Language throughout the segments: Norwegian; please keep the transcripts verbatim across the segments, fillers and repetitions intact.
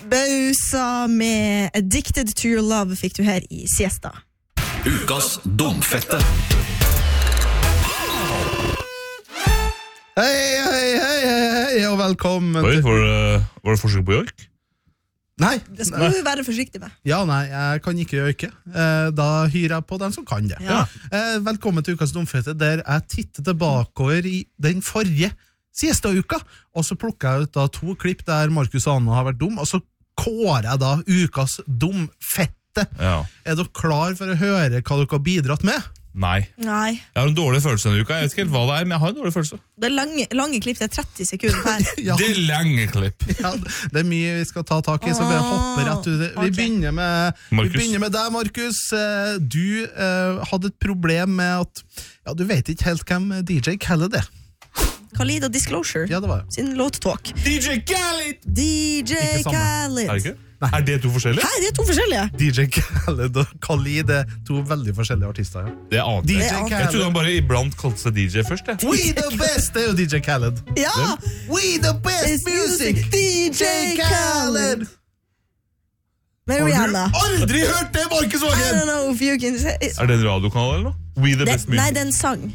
Bausa med Addicted to Your Love fikk du her i Siesta. Ukas domfette. Hei, hei, hei, hei, og velkommen. Oi, var det, var det forsøk på joik? Nei, Det skal du være forsiktig med. ja, nei, jeg kan ikke joike. Eh, Da hyrer jeg på den som kan det. Ja. Eh, Velkommen til Ukas domfette, der jeg titter tilbakeover i den forrige siesta-uka, og så plukker jeg ut da to klipp der Markus og Anna har vært dum, og så kårer jeg da Ukas domfette. Ja. Er dere klar for å høre hva dere har bidratt med? Nei. Nei, Jeg har en dårlig følelse denne uka. Jeg vet ikke helt hva det er, men jeg har en dårlig følelse. det er lange, lange klipp, det er tretti sekunder her. Ja, Det er lenge klipp. ja, det er mye vi skal ta tak i, så vi hopper rett ut. Vi Ok. begynner med, vi Markus. begynner med deg, Markus. Eh, Du eh, hadde et problem med at ja, du vet ikke helt hvem D J Khaled er. Khalid og Disclosure Ja, det var det. sin låttalk. D J Khaled! D J Ikke samme. Khaled. Er det ikke? Er det to forskjellige? Hæ, det er to forskjellige. D J Khaled og Khalid er to veldig forskjellige artister. Ja. Det ante D J jeg. Det er- Jeg trodde han Khaled. bare iblant kalte seg D J først. Jeg. We the best! Det er jo D J Khaled. Ja! We the best It's music! music, D J Khaled. Med Rihanna. Aldri hørt det, Markus I Vågen! don't know if you can say it. Er det en radiokanal eller noe? We the Det, best nei, music. det er en sang.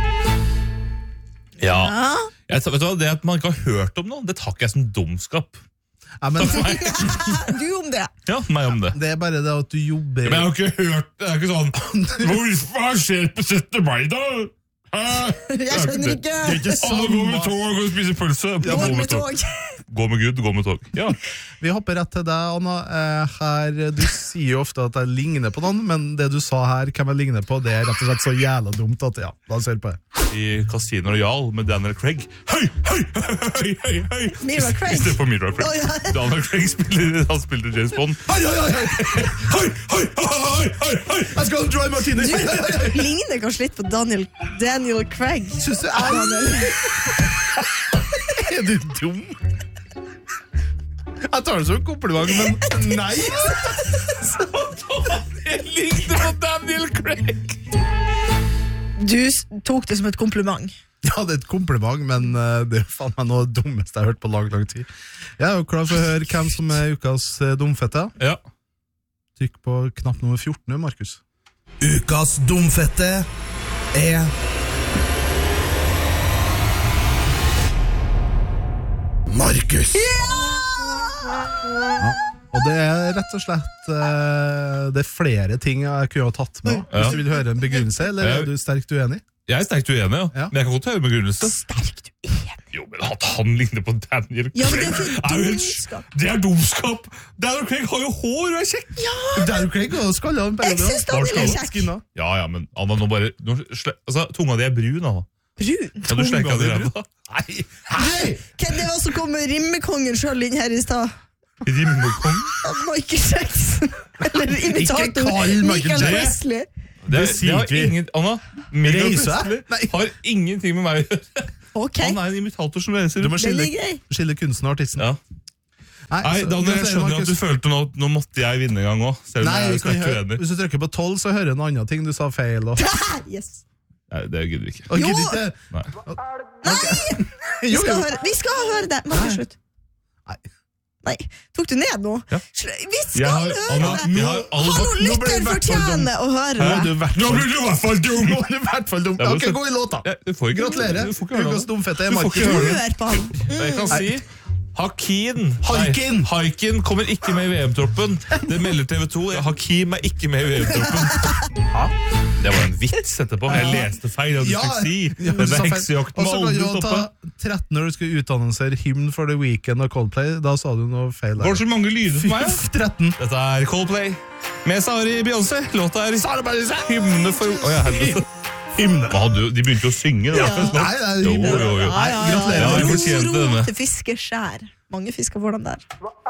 Ja. Ja. Jeg, vet du hva, det at man ikke har hørt om noe, det tar ikke jeg som dumskap. Ja, men Du om det. Ja, meg om det. det er bare det at du jobber Men jeg har ikke hørt det. Det er ikke sånn Hvor, Hva skjer på syttende mai, da? Hæ? Jeg skjønner ikke. Det er ikke Alle går med tog og spiser pølse. Ja, Går Gå med tog. Gå med Gud, gå med tog. Ja. Vi hopper rett til deg, Anna. Eh, her, du sier jo ofte at jeg ligner på noen, men det du sa her, hvem jeg ligner på, det er rett og slett så jævla dumt at ja, la oss høre på det. I Casino Royale med Daniel Craig. Hei, hei, hei, hei, hei, hei. Mira Craig. I stedet for Mira Craig. Å, ja. Daniel Craig spiller, han spiller James Bond. Hei, hei, hei, hei, Hei, hei, hei, hei, hei. jeg skal ha en dry martini! Hei, hei, hei, hei. Ligner kanskje litt på Daniel, Daniel Craig. Synes du er, er du dum? Jeg tar det som en kompliment, men nei! Jeg likte på Daniel Craig. Du s- tok det som et kompliment. Ja, det er et kompliment, men eh, det er faen meg noe av det dummeste jeg har hørt på lang, lang tid. Jeg er jo klar for å høre hvem som er ukas eh, domfette. Ja. Trykk på knapp nummer fjorten, Markus. Ukas domfette er Markus. Og det er rett og slett eh, det er flere ting jeg kunne ha tatt med. Ja. Hvis du vil høre en begrunnelse, eller er du sterkt uenig? Jeg er sterkt uenig, ja. Ja. Men jeg kan godt høre begrunnelse. Sterkt uenig. Jo, men at han ligner på Daniel Craig Ja, men det er ikke er jo helt- dumskap. Det er dumskap. Daniel Craig har jo hår og er kjekk. Daniel Craig og skalla en Jeg synes Daniel er kjekk. Skinna. Ja, ja, men Anna, nå bare nå, sle, altså, tunga di er brun, Anna. Brun. Kan du sleike av di det er ræva? Nei! Hei! Hvem det var som kom med rimmekongen selv inn her i stad? Rimmekong? Michael Jackson. Eller imitator kall Michael Michael Jackson. Presley. Det, det, sier har ikke vi. ingen, Anna, Michael Reiser? Presley Nei. har ingenting med meg å gjøre. Ok, Han er en imitator som reiser. Du må den skille, er grei. skille kunsten og artisten. Ja. Nei, Nei, så- Daniel, jeg skjønner at du Markus. følte nå nå måtte jeg vinne en gang òg. Selv om Nei, jeg vi er kan sterkt høre, uenig. hvis du trykker på tolv, så hører du en annen ting. Du sa feil. Og, Yes. Nei, det gidder vi ikke. og Jo! gidder ikke. Nei. Nei! Vi Jo, skal jo. høre, vi skal høre det. Markus, slutt. Nei. Nei, tok du ned nå? Ja. Sl- Vi Jeg skal har, høre Anna, det! jeg har alle Hallo, bak- Nå ble det i lytteren hvert fall fortjener å høre Nå er du det. i hvert Nå fall blir du i hvert fall dum! Nå er du i hvert fall dum. Ja, men Ok, så- gå i låta. Ja, du får ikke, Gratulerer. Du får ikke høre Ukas det. domfette er Du får Markus. ikke høre det. Hør på han. Jeg kan si Hakim Haikin. Nei, Haikin kommer ikke med i V M-troppen. Det melder T V to. Hakim er ikke med i V M-troppen. Det var en vits etterpå. Jeg leste feil. Jeg Ja, hadde dysleksi. ja, du Denne sa feil. heksejakten Og må så kan aldri du jo ta stoppe. tretten når du skal utannonsere hymn for The Weeknd og Coldplay. Da sa du noe feil Var det der. så mange lyder for meg? Fy, tretten. Dette er Coldplay med Sari Beyoncé. Låta er hymne for Å ja, helvete. Hymne. Hva, du, de begynte jo å synge. Da. Nei, det er Jo, hymne. jo, jo. Nei, gratulerer. Ja, jeg Ro, fortjente ro denne. til fiskeskjær. Mange fisker får dem der.